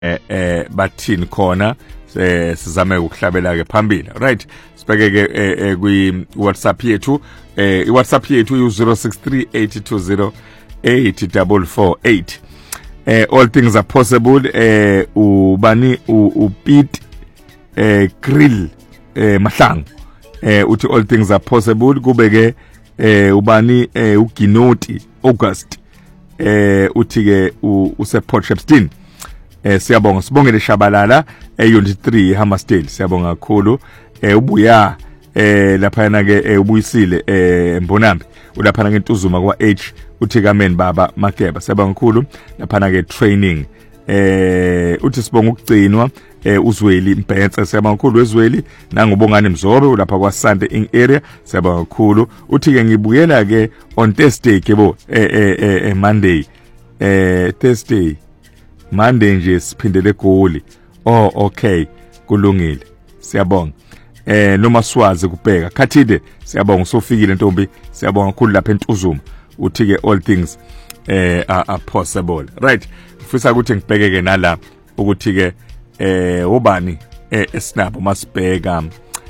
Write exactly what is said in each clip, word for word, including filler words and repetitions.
eh eh bathini khona eh sizame ukuhlabela ke phambili. Right, sibeke ke kwi WhatsApp yethu, eh i WhatsApp yethu u zero six three eight two zero eight four four eight. Eh all things are possible. Eh ubani u Pete eh Grill eh Mahlangu eh uthi all things are possible. Kubeke eh ubani eh uGinoti August eh uthi ke use Port Shepstone. Eh siyabonga, sibongele Shabalala eh Unit three Hammersdale, siyabonga kakhulu. Eh ubuya eh lapha na ke ubuyisile eh Mbonambi ulapha na ke Ntuzuma kwa H uthi kamen baba Mageba, siyabonga kakhulu. Lapha na ke training eh uthi sibonga ukugcinwa eh uZweli Mbhense, siyabonga kakhulu weZweli nangubongani Mzobe ulapha kwa Sande in area, siyabonga kakhulu. Uthi ke ngibuyela ke on Thursday ke bo eh eh eh Monday eh Thursday Monday nje siphindele goli. Oh okay, kulungile, siyabonga. Eh noma swazi kubheka Khathide, siyabonga usofikile Ntombi, siyabonga kakhulu lapha eNtuzuma. Uthi ke all things eh are, are possible. Right, ufisa ukuthi ngibheke ke nala ukuthi ke eh ubani eh esinabo masibheka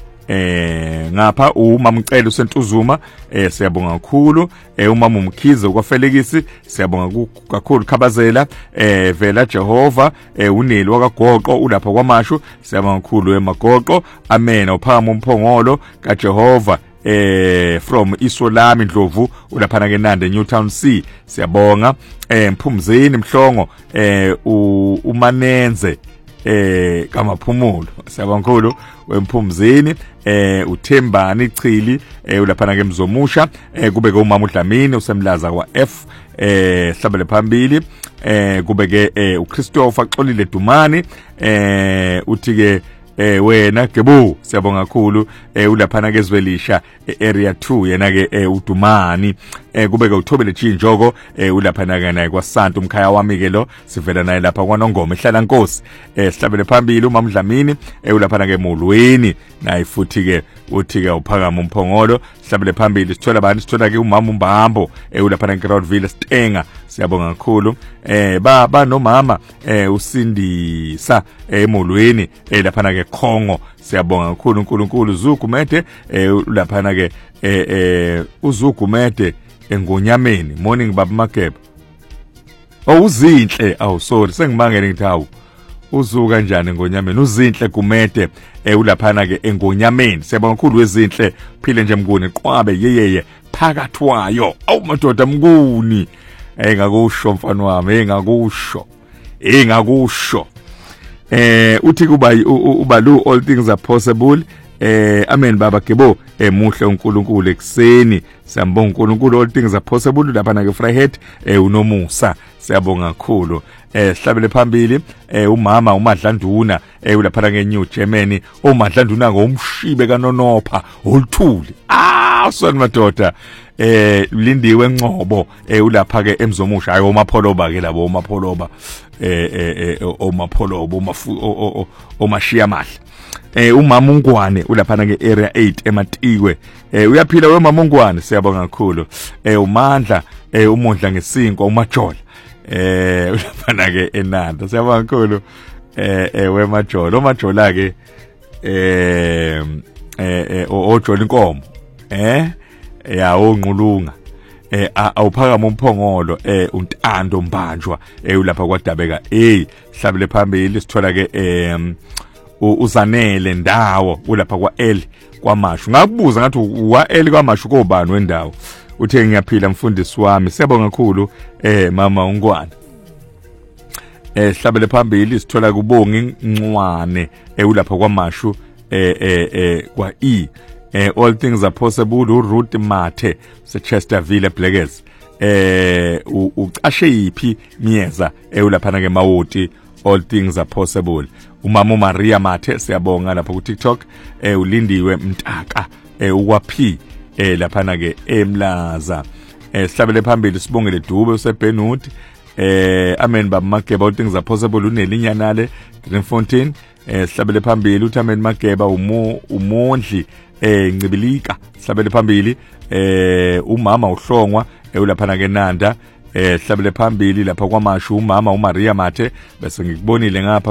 eh ngapha uMamcela useNtuzuma, eh siyabonga kakhulu. Eh umama uMkhize kwaFelekisi, siyabonga kakhulu. Khabazela eh vela Jehova eh uneli wakaGoqo ulapha kwaMashu, siyabonga kakhulu eMagoqo. Amena uphakama umphongolo kaJehova eh from Isolami Ndlovu ulapha na ke Nande Newtown C, siyabonga. Eh Mphumzeni Mhlongo eh uManenze eh kamaphumulo, siyabonga kakhulu wemphumzeni. Eh uThembani Chili eh ulaphana ke Mzomusha. Eh kubeke umama uDlamini usemlaza kwa F eh hlabele phambili. Eh kubeke eh uChristopher Xolile Dumani eh uthi ke eh wena Gebo, siyabonga kakhulu. Eh ulaphana ke Zwelisha area two yena ke eh uDumani. Eh kubeke uThobele Jinjoko eh ulaphana ke naye kwaSantu umkhaya wami ke lo, sivela naye lapha kwaNongoma ehlala Nkosi. Eh sihlabele phambili umama uDlamini eh ulaphana ke Mulweni naye futhi ke uthi ke uphakama umphongolo. Sihlabele phambili sithola abantu, sithola ke umama uMbambo eh ulaphana eCrowdville Stenga, siyabonga kakhulu. Eh ba ba nomama eh uSindisa eh Mulweni eh laphana ke Khongo, siyabonga kakhulu. uNkulunkulu Zugumede eh laphana ke eh eh uZugumede engonyameni. Morning baba Mageba. Oh uzinhle, awu sorry sengimangele ngithi hawu uzu kanjani ngonyameni. Uzinhle Gumede eh ulaphana ke engonyameni, siyabonga kakhulu wezinhle. Phile nje Mnguni Qwabe yeyeye phakathwayo. Awu madoda Mnguni eh ngakusho mfana wami, eh ngakusho eh ngakusho. Eh uthi kuba ubalu all things are possible. Eh amen baba Gebo eh muhle uNkulunkulu ekseni, siyambonga uNkulunkulu all things are possible. Lapha na ke Vryheid eh uNomusa, siyabonga kakhulu. Eh sihlabele phambili eh umama uMadlanduna eh ulapha ke New Germany. uMadlanduna ngomshibe kaNonopha oluthuli. Ah sona madoda eh Lindiwe Ngcobo eh ulapha ke eMzomusha. Hayi oMapholoba ke labo oMapholoba eh eh oMapholoba omafu omashiya mahle. Eh umama uNgwane ulapha ke area eight eMatikwe. Eh uyaphila wemama uNgwane, siyabonga kakhulu. Eh uMandla eh umondla ngesinkwa uMajola eh ulapha ke eNanda, siyabonga kakhulu. Eh eh wemajola uMajola ke eh eh oJola Inkomo eh ya onqulunga eh awuphakama umphongolo eh uNtando Mbanjwa eh ulapha kwaDabeka. Eh hlabele phambili sithola ke em uZanele Ndawo ulapha kwa L kwaMashu. Ngakubuza ngathi wa L kwaMashu kobani wendawo. Uthe ngiyaphila mfundisi wami, siyabonga kakhulu eh mama uNgwane. Eh hlabele phambili sithola kubongi Ncwane eh ulapha kwaMashu eh eh kwa E. Eh all things are possible. uRuth Mathe seChesterville Blackers. Eh ucashe yipi Miyeza eh ulapha ke Mawoti. All things are possible. Umama Maria Mathe, siyabonga lapha ku TikTok. Eh uLindiwe Mtaka eh ukwaphi eh lapha na ke eMlaza. Eh sihlabele phambili sibongele Dube useBenut. Eh amen baba Mageba all things are possible. uNelinyanale Driefontein. Eh sihlabele phambili uthi amen Mageba umo umondli eh Ncibilika. Sihlabele phambili eh umama uHlongwa eh ulapha na ke Nanda eh hlabele phambili lapha kwamashu umama uMaria Mathe bese ngikubonile ngapha